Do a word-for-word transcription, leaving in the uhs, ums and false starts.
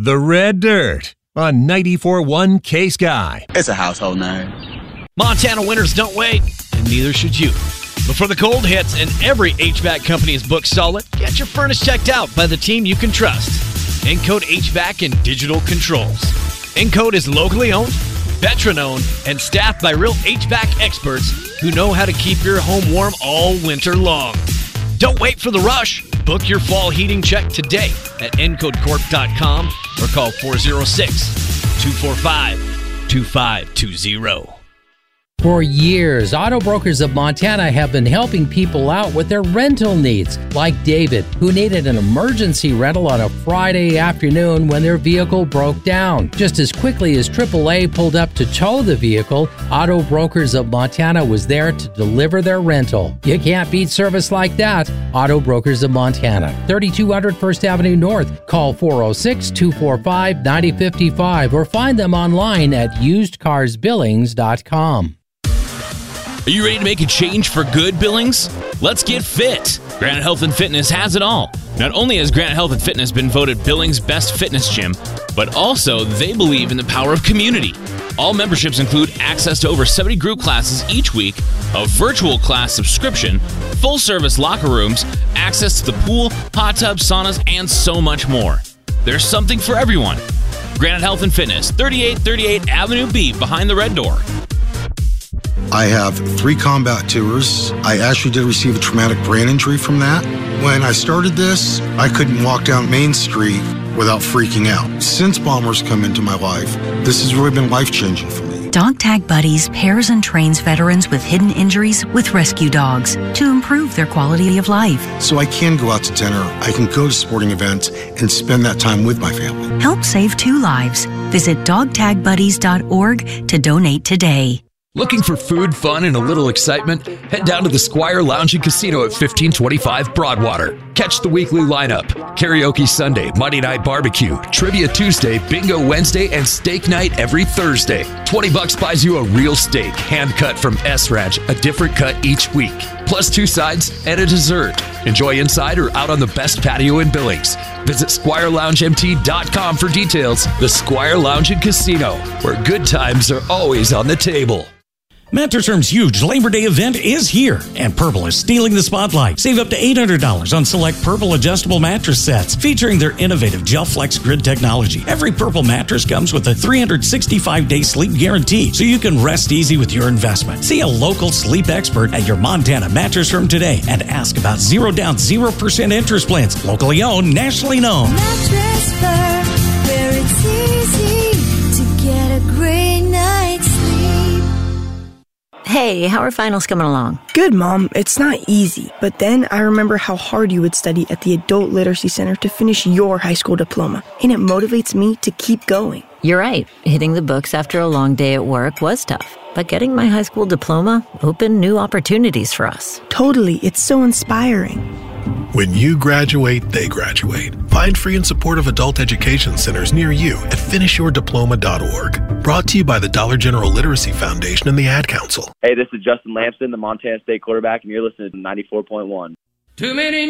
The Red Dirt on ninety-four point one K-Sky. It's a household name. Montana winters don't wait, and neither should you. Before the cold hits and every H V A C company is booked solid, get your furnace checked out by the team you can trust. Encode H V A C and Digital Controls. Encode is locally owned, veteran-owned, and staffed by real H V A C experts who know how to keep your home warm all winter long. Don't wait for the rush. Book your fall heating check today at encode corp dot com or call four oh six, two four five, two five two zero. For years, Auto Brokers of Montana have been helping people out with their rental needs, like David, who needed an emergency rental on a Friday afternoon when their vehicle broke down. Just as quickly as triple A pulled up to tow the vehicle, Auto Brokers of Montana was there to deliver their rental. You can't beat service like that. Auto Brokers of Montana, thirty-two hundred First Avenue North. Call four oh six, two four five, nine oh five five or find them online at used cars billings dot com. Are you ready to make a change for good, Billings? Let's get fit. Granite Health and Fitness has it all. Not only has Granite Health and Fitness been voted Billings' best fitness gym, but also they believe in the power of community. All memberships include access to over seventy group classes each week, a virtual class subscription, full-service locker rooms, access to the pool, hot tubs, saunas, and so much more. There's something for everyone. Granite Health and Fitness, thirty-eight thirty-eight Avenue B, behind the red door. I have three combat tours. I actually did receive a traumatic brain injury from that. When I started this, I couldn't walk down Main Street without freaking out. Since Bombers come into my life, this has really been life-changing for me. Dog Tag Buddies pairs and trains veterans with hidden injuries with rescue dogs to improve their quality of life. So I can go out to dinner, I can go to sporting events, and spend that time with my family. Help save two lives. Visit dog tag buddies dot org to donate today. Looking for food, fun, and a little excitement? Head down to the Squire Lounge and Casino at fifteen twenty-five Broadwater. Catch the weekly lineup: Karaoke Sunday, Monday Night Barbecue, Trivia Tuesday, Bingo Wednesday, and Steak Night every Thursday. twenty bucks buys you a real steak, hand cut from S-Ranch, a different cut each week. Plus two sides and a dessert. Enjoy inside or out on the best patio in Billings. Visit squire lounge m t dot com for details. The Squire Lounge and Casino, where good times are always on the table. Mattress Firm's huge Labor Day event is here, and Purple is stealing the spotlight. Save up to eight hundred dollars on select Purple adjustable mattress sets featuring their innovative GelFlex grid technology. Every Purple mattress comes with a three hundred sixty-five day sleep guarantee, so you can rest easy with your investment. See a local sleep expert at your Montana Mattress Firm today and ask about zero down, zero percent interest plans. Locally owned, nationally known. Mattress Firm, where it's easy to get a great night's sleep. Hey, how are finals coming along? Good, Mom. It's not easy. But then I remember how hard you would study at the Adult Literacy Center to finish your high school diploma. And it motivates me to keep going. You're right. Hitting the books after a long day at work was tough. But getting my high school diploma opened new opportunities for us. Totally. It's so inspiring. When you graduate, they graduate. Find free and supportive adult education centers near you at finish your diploma dot org. Brought to you by the Dollar General Literacy Foundation and the Ad Council. Hey, this is Justin Lamson, the Montana State quarterback, and you're listening to ninety-four point one. Too many